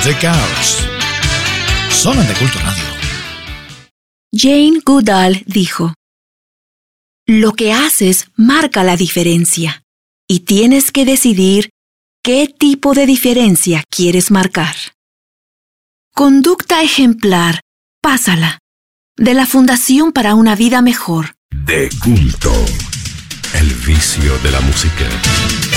Music House. Solo en The Culto Radio. Jane Goodall dijo: lo que haces marca la diferencia y tienes que decidir qué tipo de diferencia quieres marcar. Conducta ejemplar, pásala, de la Fundación para una Vida Mejor. The Culto, el vicio de la música.